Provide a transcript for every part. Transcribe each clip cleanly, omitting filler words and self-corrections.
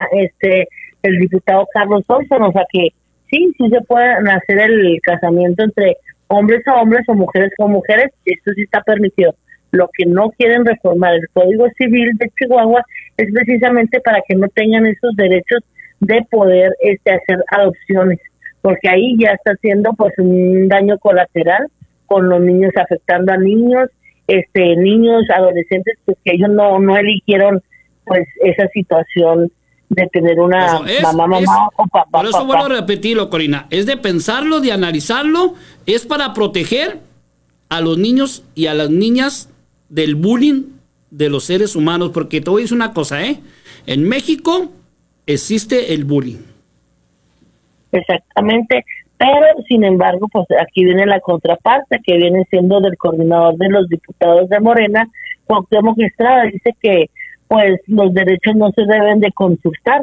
el diputado Carlos Solson, o sea que sí se puede hacer el casamiento entre hombres a hombres o mujeres con mujeres, esto sí está permitido. Lo que no quieren reformar el Código Civil de Chihuahua es precisamente para que no tengan esos derechos de poder hacer adopciones, porque ahí ya está haciendo pues un daño colateral con los niños, afectando a niños, niños, adolescentes, pues que ellos no eligieron pues esa situación de tener una mamá o papá. Por eso vuelvo a repetirlo, Corina, es de pensarlo, de analizarlo, es para proteger a los niños y a las niñas del bullying de los seres humanos, porque te voy a decir una cosa, en México existe el bullying. Exactamente, pero sin embargo, pues aquí viene la contraparte, que viene siendo del coordinador de los diputados de Morena, Cuauhtémoc Estrada, dice que pues los derechos no se deben de consultar,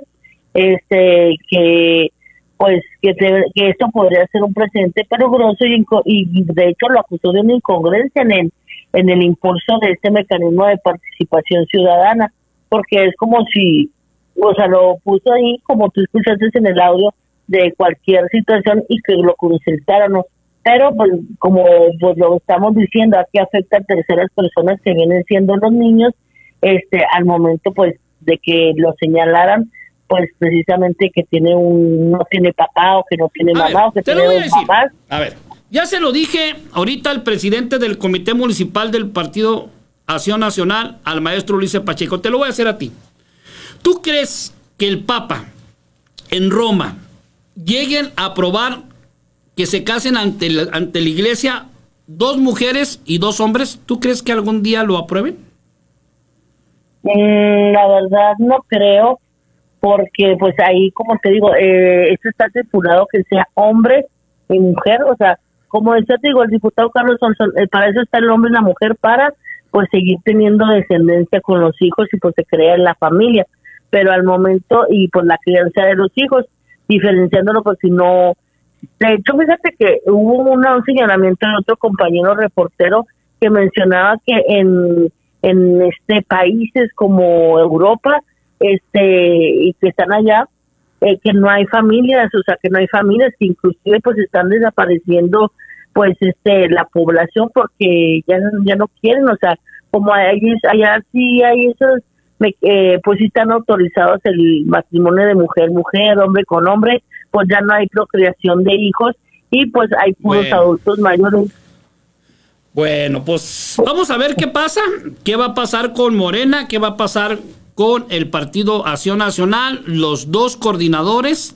que esto podría ser un precedente peligroso y de hecho lo acusó de una incongruencia en el impulso de este mecanismo de participación ciudadana, porque es como si, o sea, lo puso ahí como tú escuchaste en el audio de cualquier situación y que lo consultaran, pero pues como pues lo estamos diciendo, aquí afecta a terceras personas que vienen siendo los niños, al momento pues de que lo señalaran, pues precisamente que no tiene papá o que no tiene mamá o que tiene dos papás. A ver, ya se lo dije ahorita al presidente del Comité Municipal del Partido Acción Nacional, al maestro Ulises Pacheco, te lo voy a hacer a ti. ¿Tú crees que el Papa en Roma lleguen a aprobar que se casen ante la iglesia 2 mujeres y 2 hombres? ¿Tú crees que algún día lo aprueben? La verdad no creo, porque pues ahí, como te digo, esto está estipulado que sea hombre y mujer, o sea, como decía, te digo, el diputado Carlos Solson, para eso está el hombre y la mujer, para pues seguir teniendo descendencia con los hijos y pues se crea la familia, pero al momento, y pues la crianza de los hijos, diferenciándolo, pues si no, de hecho, fíjate que hubo un señalamiento de otro compañero reportero que mencionaba que en países como Europa, y que están allá, que no hay familias, o sea, que no hay familias, que inclusive pues están desapareciendo pues la población porque ya no quieren, o sea, como allá sí hay esos, pues sí están autorizados el matrimonio de mujer, hombre con hombre, pues ya no hay procreación de hijos y pues hay puros adultos mayores. Bueno, pues vamos a ver qué pasa, qué va a pasar con Morena, qué va a pasar con el Partido Acción Nacional. Los dos coordinadores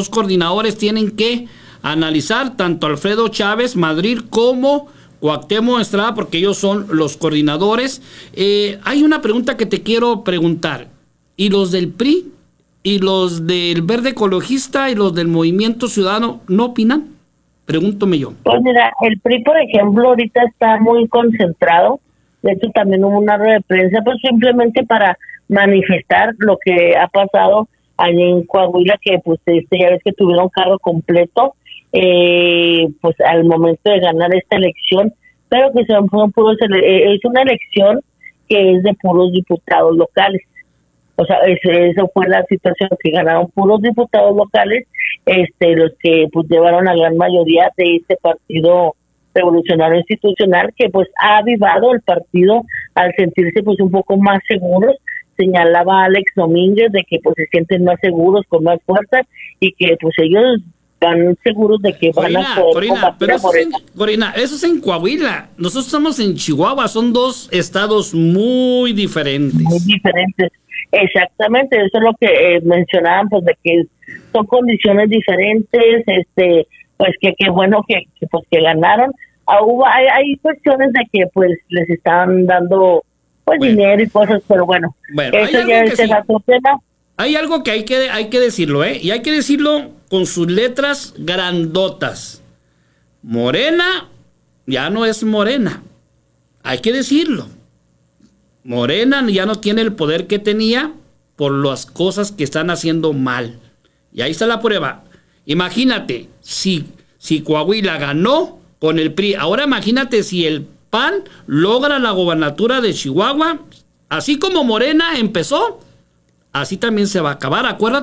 tienen que analizar, tanto Alfredo Chávez Madrid como Cuauhtémoc Estrada, porque ellos son los coordinadores. Hay una pregunta que te quiero preguntar. ¿Y los del PRI y los del Verde Ecologista y los del Movimiento Ciudadano no opinan? Pregúntome yo. Pues mira, el PRI, por ejemplo, ahorita está muy concentrado. De hecho, también hubo una rueda de prensa, pues simplemente para manifestar lo que ha pasado allá en Coahuila, que pues ya ves que tuvieron carro completo, pues al momento de ganar esta elección, pero que fueron puros, es una elección que es de puros diputados locales. O sea, eso fue la situación, que ganaron puros diputados locales, los que pues llevaron la gran mayoría de este partido revolucionario institucional, que pues ha avivado el partido al sentirse pues un poco más seguros. Señalaba Alex Domínguez de que pues se sienten más seguros, con más fuerza, y que pues ellos van seguros de que van a poder combatir a Morena. Corina, eso es en Coahuila. Nosotros estamos en Chihuahua, son 2 estados muy diferentes. Muy diferentes. Exactamente, eso es lo que mencionaban, pues de que son condiciones diferentes, pues que bueno que pues que ganaron. Hay cuestiones de que pues les estaban dando pues dinero y cosas, pero bueno eso ya es otro tema. Hay algo que hay que decirlo, y hay que decirlo con sus letras grandotas. Morena ya no es Morena, hay que decirlo. Morena ya no tiene el poder que tenía por las cosas que están haciendo mal. Y ahí está la prueba. Imagínate, si Coahuila ganó con el PRI, ahora imagínate si el PAN logra la gobernatura de Chihuahua, así como Morena empezó, así también se va a acabar. Acuérdate